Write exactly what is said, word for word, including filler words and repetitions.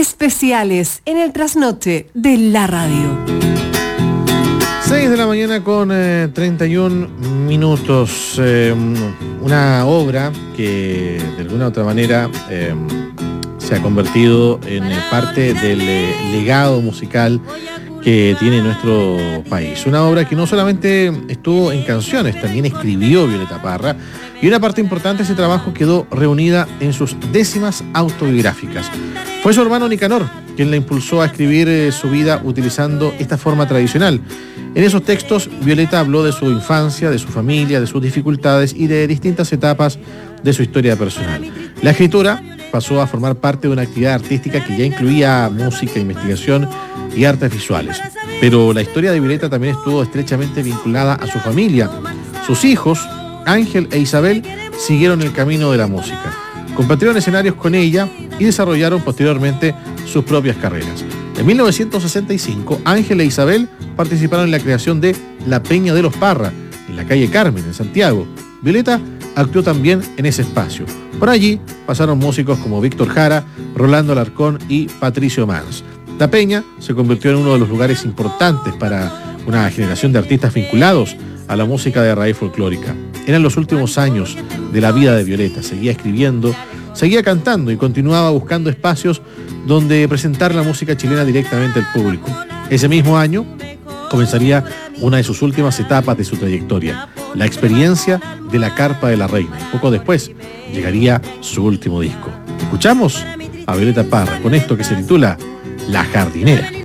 especiales en el trasnoche de la radio. seis de la mañana con eh, treinta y un minutos. Eh, una obra que de alguna u otra manera eh, se ha convertido en parte del eh, legado musical que tiene nuestro país. Una obra que no solamente estuvo en canciones, también escribió Violeta Parra, y una parte importante de ese trabajo quedó reunida en sus décimas autobiográficas. Fue su hermano Nicanor quien la impulsó a escribir eh, su vida utilizando esta forma tradicional. En esos textos, Violeta habló de su infancia, de su familia, de sus dificultades y de distintas etapas de su historia personal. La escritura pasó a formar parte de una actividad artística que ya incluía música, investigación y artes visuales. Pero la historia de Violeta también estuvo estrechamente vinculada a su familia. Sus hijos, Ángel e Isabel, siguieron el camino de la música. Compartieron escenarios con ella y desarrollaron posteriormente sus propias carreras. En mil novecientos sesenta y cinco, Ángel e Isabel participaron en la creación de La Peña de los Parra, en la calle Carmen, en Santiago. Violeta actuó también en ese espacio. Por allí pasaron músicos como Víctor Jara, Rolando Alarcón y Patricio Mans. La Peña se convirtió en uno de los lugares importantes para una generación de artistas vinculados a la música de raíz folclórica. Eran los últimos años de la vida de Violeta. Seguía escribiendo, seguía cantando y continuaba buscando espacios donde presentar la música chilena directamente al público. Ese mismo año comenzaría una de sus últimas etapas de su trayectoria, la experiencia de la Carpa de la Reina. Y poco después llegaría su último disco. Escuchamos a Violeta Parra con esto que se titula La Jardinera.